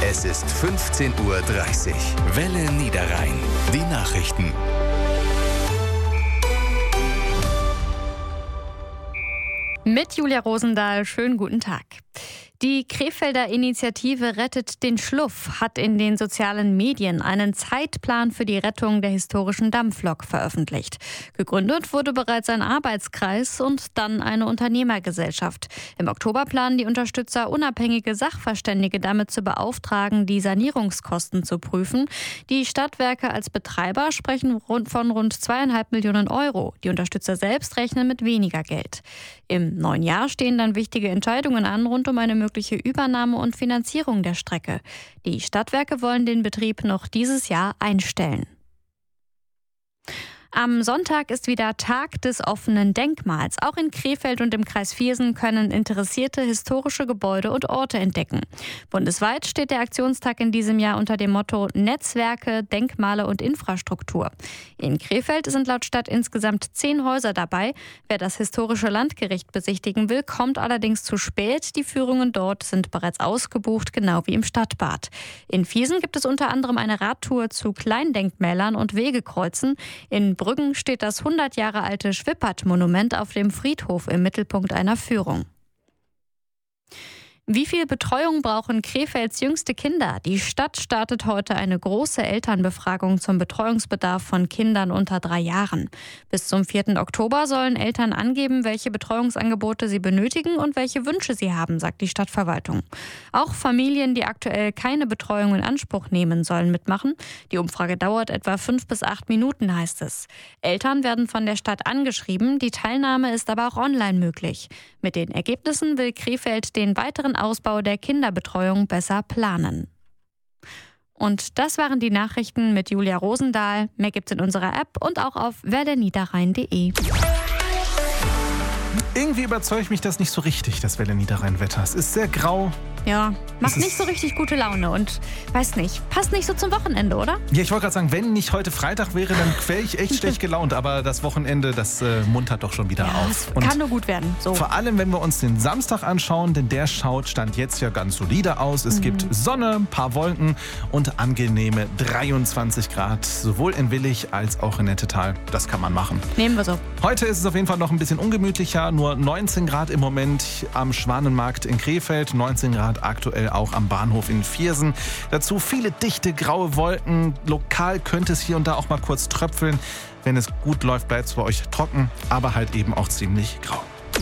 Es ist 15:30 Uhr. Welle Niederrhein. Die Nachrichten. Mit Julia Rosendahl, schönen guten Tag. Die Krefelder Initiative Rettet den Schluff hat in den sozialen Medien einen Zeitplan für die Rettung der historischen Dampflok veröffentlicht. Gegründet wurde bereits ein Arbeitskreis und dann eine Unternehmergesellschaft. Im Oktober planen die Unterstützer, unabhängige Sachverständige damit zu beauftragen, die Sanierungskosten zu prüfen. Die Stadtwerke als Betreiber sprechen von rund 2,5 Millionen Euro. Die Unterstützer selbst rechnen mit weniger Geld. Im neuen Jahr stehen dann wichtige Entscheidungen an rund um eine mögliche Übernahme und Finanzierung der Strecke. Die Stadtwerke wollen den Betrieb noch dieses Jahr einstellen. Am Sonntag ist wieder Tag des offenen Denkmals. Auch in Krefeld und im Kreis Viersen können Interessierte historische Gebäude und Orte entdecken. Bundesweit steht der Aktionstag in diesem Jahr unter dem Motto Netzwerke, Denkmale und Infrastruktur. In Krefeld sind laut Stadt insgesamt 10 Häuser dabei. Wer das historische Landgericht besichtigen will, kommt allerdings zu spät. Die Führungen dort sind bereits ausgebucht, genau wie im Stadtbad. In Viersen gibt es unter anderem eine Radtour zu Kleindenkmälern und Wegekreuzen. In Brüggen steht das 100 Jahre alte Schwippert-Monument auf dem Friedhof im Mittelpunkt einer Führung. Wie viel Betreuung brauchen Krefelds jüngste Kinder? Die Stadt startet heute eine große Elternbefragung zum Betreuungsbedarf von Kindern unter 3 Jahren. Bis zum 4. Oktober sollen Eltern angeben, welche Betreuungsangebote sie benötigen und welche Wünsche sie haben, sagt die Stadtverwaltung. Auch Familien, die aktuell keine Betreuung in Anspruch nehmen, sollen mitmachen. Die Umfrage dauert etwa 5 bis 8 Minuten, heißt es. Eltern werden von der Stadt angeschrieben, die Teilnahme ist aber auch online möglich. Mit den Ergebnissen will Krefeld den weiteren Ausbau der Kinderbetreuung besser planen. Und das waren die Nachrichten mit Julia Rosendahl. Mehr gibt's in unserer App und auch auf welleniederrhein.de. Irgendwie überzeugt mich das nicht so richtig, das Welle Niederrhein-Wetter. Es ist sehr grau. Ja, macht nicht so richtig gute Laune und weiß nicht, passt nicht so zum Wochenende, oder? Ja, ich wollte gerade sagen, wenn nicht heute Freitag wäre, dann wäre ich echt schlecht gelaunt. Aber das Wochenende, das muntert doch schon wieder auf. Und kann nur gut werden. So. Vor allem, wenn wir uns den Samstag anschauen, denn der schaut Stand jetzt ja ganz solide aus. Es gibt Sonne, ein paar Wolken und angenehme 23 Grad, sowohl in Willig als auch in Nettetal. Das kann man machen. Nehmen wir so. Heute ist es auf jeden Fall noch ein bisschen ungemütlicher, nur 19 Grad im Moment am Schwanenmarkt in Krefeld, 19 Grad aktuell auch am Bahnhof in Viersen. Dazu viele dichte graue Wolken. Lokal könnte es hier und da auch mal kurz tröpfeln. Wenn es gut läuft, bleibt es bei euch trocken, aber halt eben auch ziemlich grau.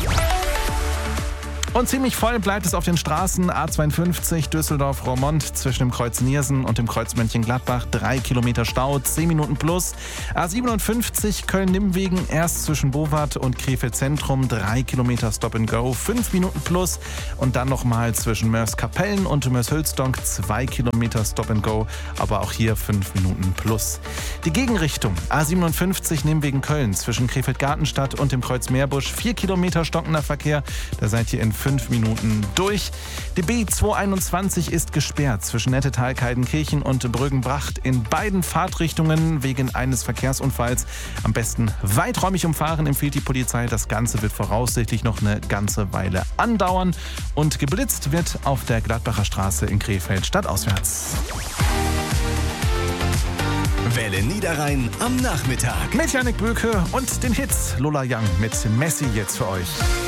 Und ziemlich voll bleibt es auf den Straßen. A52 Düsseldorf-Roermond zwischen dem Kreuz Niersen und dem Kreuz Mönchengladbach. 3 Kilometer Stau, 10 Minuten plus. A57 Köln-Nimwegen erst zwischen Bowart und Krefeld Zentrum. 3 Kilometer Stop and Go, 5 Minuten plus. Und dann nochmal zwischen Mörs-Kapellen und Mörs-Hülsdonk 2 Kilometer Stop and Go. Aber auch hier 5 Minuten plus. Die Gegenrichtung A57 Nimwegen-Köln zwischen Krefeld-Gartenstadt und dem Kreuz Meerbusch. 4 Kilometer stockender Verkehr. Da seid ihr in 5 Minuten durch. Die B221 ist gesperrt zwischen Nettetal, Keidenkirchen und Brüggenbracht in beiden Fahrtrichtungen wegen eines Verkehrsunfalls. Am besten weiträumig umfahren, empfiehlt die Polizei. Das Ganze wird voraussichtlich noch eine ganze Weile andauern. Und geblitzt wird auf der Gladbacher Straße in Krefeld stadtauswärts. Welle Niederrhein am Nachmittag. Mit Jannik Böke und den Hits Lola Young mit Messi jetzt für euch.